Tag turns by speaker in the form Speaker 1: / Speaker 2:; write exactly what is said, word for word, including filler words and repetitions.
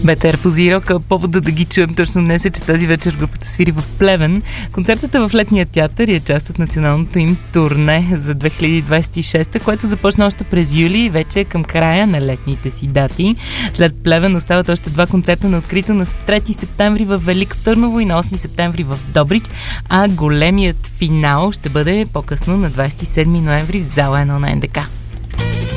Speaker 1: БТР позирока. Повода да ги чуем точно днес е, че тази вечер групата свири в Плевен. Концертът е в Летния театър и е част от националното им турне за две хиляди двадесет и шеста, което започна още през юли и вече е към края на летните си дати. След Плевен остават още два концерта на открито на трети септември в Велико Търново и на осми септември в Добрич, а големият финал ще бъде по-късно на двадесет и седми ноември в зала едно на НДК.